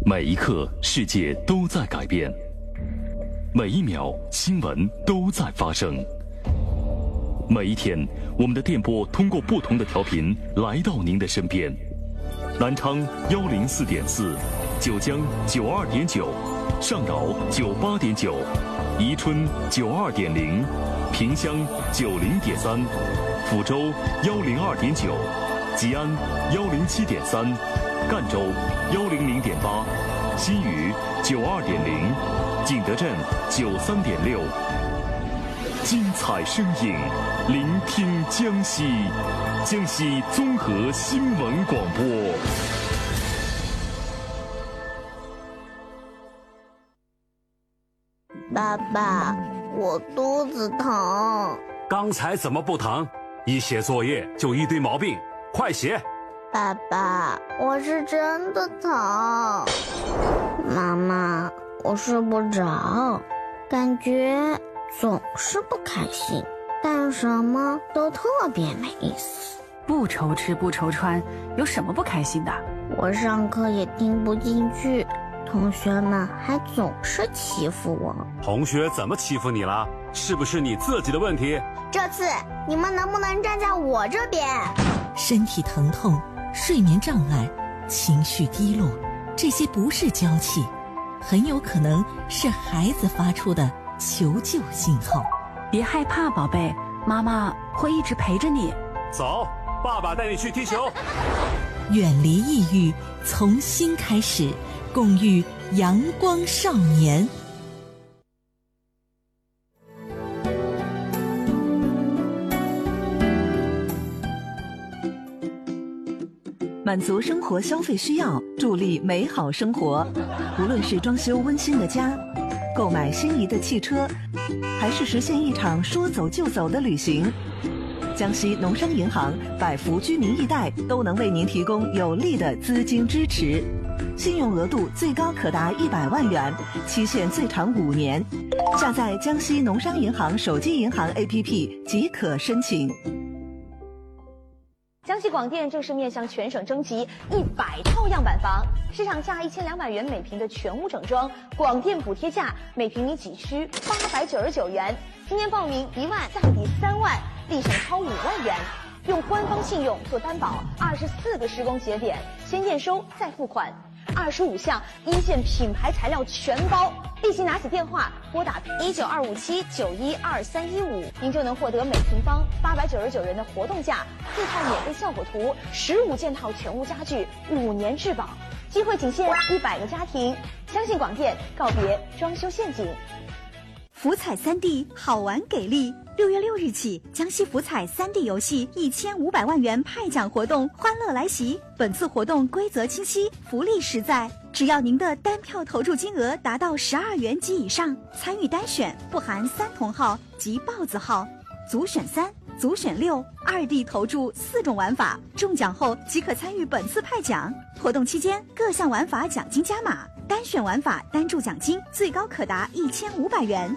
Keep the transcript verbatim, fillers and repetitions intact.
每一刻，世界都在改变；每一秒，新闻都在发生。每一天，我们的电波通过不同的调频来到您的身边。南昌幺零四点四，九江九二点九，上饶九八点九，宜春九二点零，萍乡九零点三，抚州幺零二点九，吉安幺零七点三，赣州幺零零点八，新余九二点零，景德镇九三点六。精彩声音，聆听江西，江西综合新闻广播。 爸爸，我肚子疼。 刚才怎么不疼？一写作业就一堆毛病，快写。 爸爸，我是真的疼。妈妈，我睡不着，感觉总是不开心，干什么都特别没意思。 不愁吃不愁穿，有什么不开心的？ 我上课也听不进去，同学们还总是欺负我。 同学怎么欺负你了？是不是你自己的问题？ 这次你们能不能站在我这边？ 身体疼痛、睡眠障碍、情绪低落，这些不是娇气，很有可能是孩子发出的求救信号。 别害怕，宝贝，妈妈会一直陪着你。 走，爸爸带你去踢球。 远离抑郁，从心开始，共育阳光少年。满足生活消费需要，助力美好生活。无论是装修温馨的家，购买心仪的汽车，还是实现一场说走就走的旅行，江西农商银行百福居民易贷都能为您提供有力的资金支持，信用额度最高可达一百万元，期限最长五年。下载江西农商银行手机银行 A P P 即可申请。 江西广电正式面向全省征集一百套样板房，市场价一千两百元每平的全屋整装，广电补贴价每平米仅需八百九十九元。今年报名一万再抵三万，立省超五万元。用官方信用做担保，二十四个施工节点，先验收再付款，二十五项一线品牌材料全包。立即拿起电话拨打一九二五七九一二三一五，您就能获得每平方八百九十九元的活动价，四套免费效果图，十五件套全屋家具，五年质保。机会仅限一百个家庭，相信广电，告别装修陷阱。 福彩三 D 好玩给力！六月六日起，江西福彩三 D 游戏一千五百万元派奖活动欢乐来袭。本次活动规则清晰，福利实在。只要您的单票投注金额达到十二元及以上，参与单选不含三同号及豹子号、组选三、组选六、二 D 投注四种玩法，中奖后即可参与本次派奖。活动期间各项玩法奖金加码，单选玩法单注奖金最高可达一千五百元，